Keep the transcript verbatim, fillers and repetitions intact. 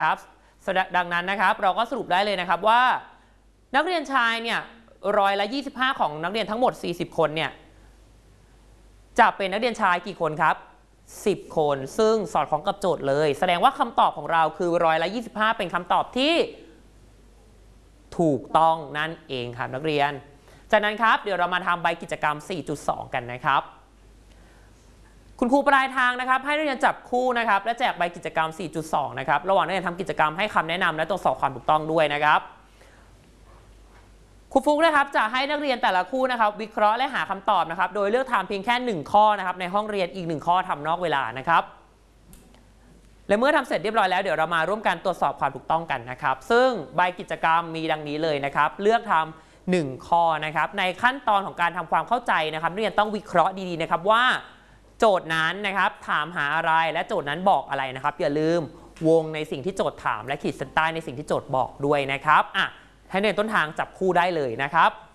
ครับดังนั้นนะครับเราก็สรุปได้เลยนะครับว่านักเรียนชายเนี่ยร้อยละยี่สิบห้าของนักเรียนทั้งหมดสี่สิบคนเนี่ยจะเป็นนักเรียนชายกี่คนครับสิบคนซึ่งสอดคล้องกับโจทย์เลยแสดงว่าคำตอบของเราคือร้อยละยี่สิบห้าเป็นคำตอบที่ถูกต้องนั่นเองครับนักเรียนจากนั้นครับเดี๋ยวเรามาทำใบกิจกรรม สี่จุดสอง กันนะครับคุณครูปลายทางนะครับให้นักเรียนจับคู่นะครับและแจกใบกิจกรรม สี่จุดสอง นะครับระหว่างนักเรียนทำกิจกรรมให้คำแนะนำและตรวจสอบความถูกต้องด้วยนะครับครูฟุกนะครับจะให้นักเรียนแต่ละคู่นะครับวิเคราะห์และหาคำตอบนะครับโดยเลือกทำเพียงแค่หนึ่งข้อนะครับในห้องเรียนอีกหนึ่งข้อทำนอกเวลานะครับและเมื่อทำเสร็จเรียบร้อยแล้วเดี๋ยวเรามาร่วมกันตรวจสอบความถูกต้องกันนะครับซึ่งใบกิจกรรมมีดังนี้เลยนะครับเลือกทำหนึ่งข้อนะครับในขั้นตอนของการทำความเข้าใจนะครับนักเรียนต้องวิเคราะห์ดีๆนะครับว่าโจทย์นั้นนะครับถามหาอะไรและโจทย์นั้นบอกอะไรนะครับอย่าลืมวงในสิ่งที่โจทย์ถามและขีดเส้นใต้ในสิ่งที่โจทย์บอกด้วยนะครับอ่ะให้นักเรียนต้นทางจับคู่ได้เลยนะครับ